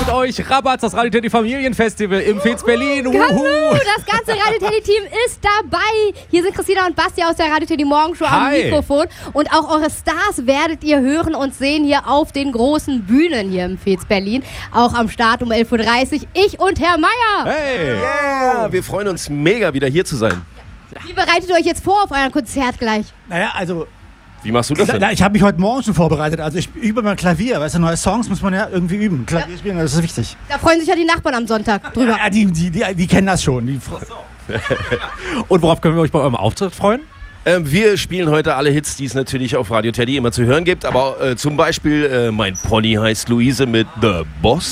mit euch Rabatz, das Radio Teddy Familienfestival im Fez Berlin. Hallo, das ganze Radio Teddy Team ist dabei. Hier sind Christina und Basti aus der Radio Teddy Morgenshow am Mikrofon. Und auch eure Stars werdet ihr hören und sehen hier auf den großen Bühnen hier im Fez Berlin. Auch am Start um 11.30 Uhr. Ich und Herr Meier. Hey! Yeah, wir freuen uns mega, wieder hier zu sein. Wie bereitet ihr euch jetzt vor auf euer Konzert gleich? Naja, also... Wie machst du das denn? Ich habe mich heute Morgen schon vorbereitet. Also ich übe mal Klavier. Weißt du, neue Songs muss man ja irgendwie üben. Klavier spielen, das ist wichtig. Da freuen sich ja die Nachbarn am Sonntag drüber. Ja, die kennen das schon. Und worauf können wir euch bei eurem Auftritt freuen? Wir spielen heute alle Hits, die es natürlich auf Radio Teddy immer zu hören gibt. Aber zum Beispiel Mein Pony heißt Luise mit The Boss.